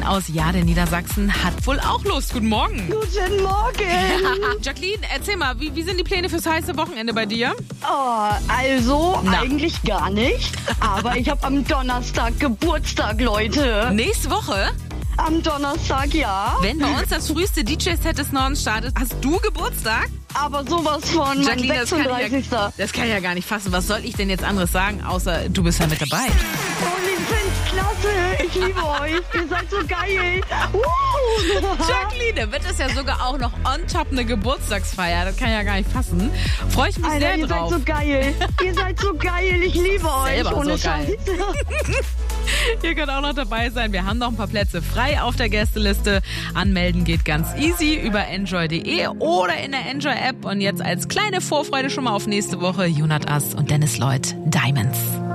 aus Jade, Niedersachsen, hat wohl auch Lust. Guten Morgen. Guten Morgen. Jacqueline, erzähl mal, wie sind die Pläne fürs heiße Wochenende bei dir? Oh, also, eigentlich gar nicht. Aber ich habe am Donnerstag Geburtstag, Leute. Nächste Woche? Am Donnerstag, ja. Wenn bei uns das früheste DJ-Set des Nordens startet, hast du Geburtstag? Aber sowas von mein Jacqueline, 36. das kann ich ja gar nicht fassen. Was soll ich denn jetzt anderes sagen, außer du bist ja mit dabei? Oh, ich find's klasse. Ich liebe euch. Ihr seid so geil. Jacqueline, wird es ja sogar auch noch on top eine Geburtstagsfeier. Das kann ich ja gar nicht fassen. Freue ich mich Alter, sehr ihr drauf. seid so geil. Ihr seid so geil. Ich liebe euch. Selber Ohne so geil. Scheiße. Ihr könnt auch noch dabei sein. Wir haben noch ein paar Plätze frei auf der Gästeliste. Anmelden geht ganz easy über enjoy.de oder in der Enjoy-App. Und jetzt als kleine Vorfreude schon mal auf nächste Woche Junat As und Dennis Lloyd, Diamonds.